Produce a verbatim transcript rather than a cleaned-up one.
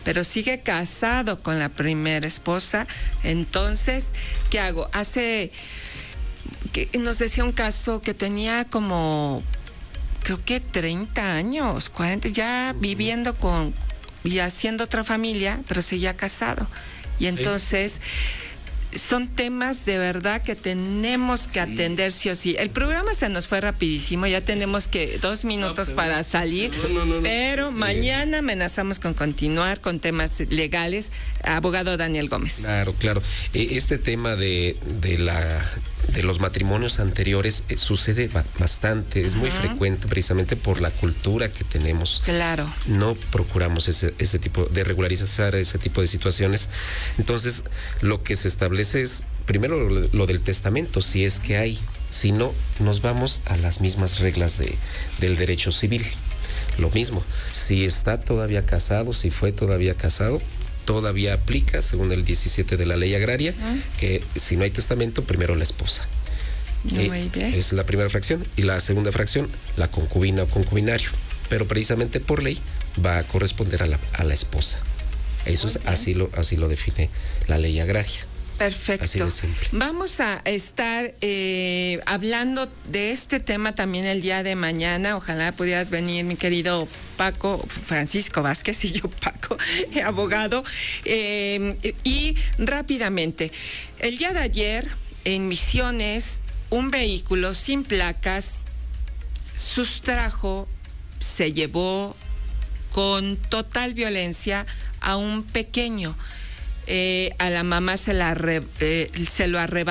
pero sigue casado con la primera esposa. Entonces, ¿qué hago? Hace, que nos decía un caso que tenía como, creo que treinta años, cuarenta, ya viviendo con y haciendo otra familia, pero seguía casado. Y entonces... Sí. Son temas de verdad que tenemos que sí. atender sí o sí. El programa se nos fue rapidísimo, ya tenemos que dos minutos no, para salir, no, no, no, pero no. mañana amenazamos con continuar con temas legales. Abogado Daniel Gómez. Claro, claro. Este tema de, de la de los matrimonios anteriores eh, sucede ba- bastante, es uh-huh. muy frecuente precisamente por la cultura que tenemos. Claro. No procuramos ese, ese tipo de regularizar ese tipo de situaciones. Entonces, lo que se establece es, primero, lo, lo del testamento, si es que hay. Si no, nos vamos a las mismas reglas de, del derecho civil. Lo mismo, si está todavía casado, si fue todavía casado, todavía aplica, según el diecisiete de la ley agraria, uh-huh. que si no hay testamento, primero la esposa. Muy eh, bien. Es la primera fracción. Y la segunda fracción, la concubina o concubinario. Pero precisamente por ley va a corresponder a la, a la esposa. Eso es, así lo, así lo define la ley agraria. Perfecto. Vamos a estar eh, hablando de este tema también el día de mañana. Ojalá pudieras venir, mi querido Paco, Francisco Vázquez y yo, Paco, eh, abogado. Eh, y rápidamente, el día de ayer en Misiones, un vehículo sin placas sustrajo, se llevó con total violencia a un pequeño. Eh, a la mamá se, la re, eh, se lo arrebató.